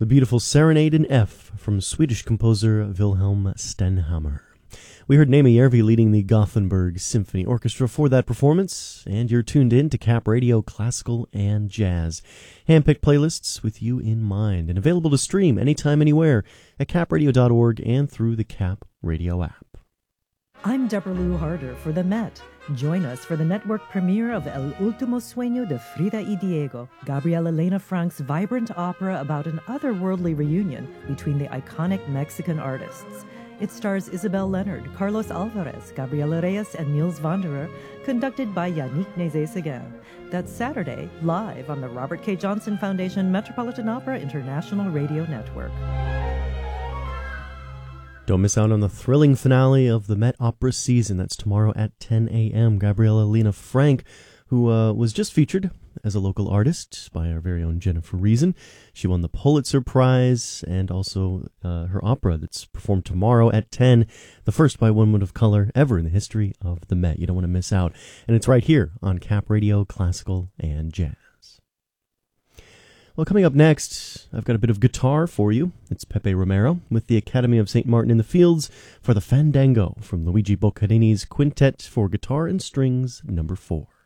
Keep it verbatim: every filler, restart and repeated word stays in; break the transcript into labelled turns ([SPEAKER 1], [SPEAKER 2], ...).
[SPEAKER 1] The beautiful Serenade in F from Swedish composer Wilhelm Stenhammar. We heard Naima Järvi leading the Gothenburg Symphony Orchestra for that performance, and you're tuned in to Cap Radio Classical and Jazz. Handpicked playlists with you in mind, and available to stream anytime, anywhere at cap radio dot org and through the Cap Radio app.
[SPEAKER 2] I'm Deborah Lou Harder for the Met. Join us for the network premiere of El Último Sueño de Frida y Diego, Gabriela Lena Frank's vibrant opera about an otherworldly reunion between the iconic Mexican artists. It stars Isabel Leonard, Carlos Alvarez, Gabriela Reyes, and Niels Wanderer, conducted by Yannick Nézet-Séguin. That's Saturday, live on the Robert K. Johnson Foundation Metropolitan Opera International Radio Network.
[SPEAKER 1] Don't miss out on the thrilling finale of the Met Opera season. That's tomorrow at ten a.m. Gabriela Lena Frank, who uh, was just featured as a local artist by our very own Jennifer Reason. She won the Pulitzer Prize, and also uh, her opera that's performed tomorrow at ten, the first by one woman of color ever in the history of the Met. You don't want to miss out. And it's right here on Cap Radio Classical and Jazz. Well, coming up next, I've got a bit of guitar for you. It's Pepe Romero with the Academy of Saint Martin in the Fields for the Fandango from Luigi Boccherini's Quintet for Guitar and Strings number four.